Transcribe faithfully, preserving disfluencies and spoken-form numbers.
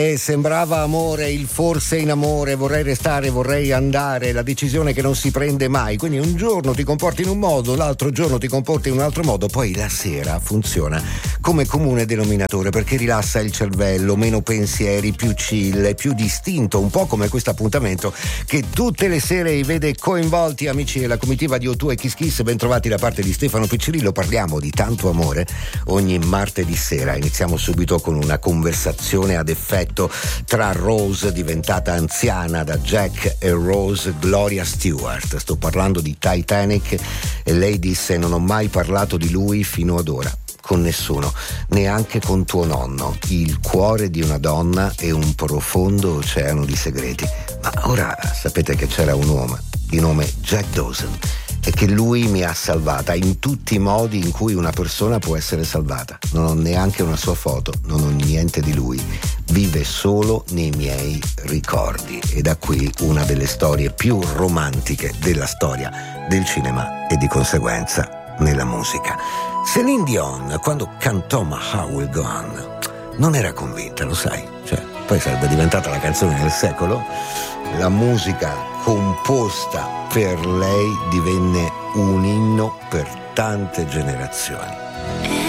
E sembrava amore, il forse in amore, vorrei restare, vorrei andare, la decisione che non si prende mai. Quindi un giorno ti comporti in un modo, l'altro giorno ti comporti in un altro modo, poi la sera funziona come comune denominatore perché rilassa il cervello, meno pensieri, più chill, più distinto, un po' come questo appuntamento che tutte le sere i vede coinvolti. Amici della comitiva di O due e Kiss Kiss, ben trovati da parte di Stefano Piccirillo. Parliamo di tanto amore ogni martedì sera. Iniziamo subito con una conversazione ad effetto tra Rose, diventata anziana da Jack, e Rose, Gloria Stewart. Sto parlando di Titanic e lei disse: non ho mai parlato di lui fino ad ora con nessuno, neanche con tuo nonno. Il cuore di una donna è un profondo oceano di segreti. Ma ora sapete che c'era un uomo di nome Jack Dawson e che lui mi ha salvata in tutti i modi in cui una persona può essere salvata. Non ho neanche una sua foto, non ho niente di lui, vive solo nei miei ricordi. E da qui una delle storie più romantiche della storia del cinema e di conseguenza nella musica. Celine Dion, quando cantò My Heart Will Go On, non era convinta, lo sai, cioè poi sarebbe diventata la canzone del secolo. La musica composta per lei divenne un inno per tante generazioni.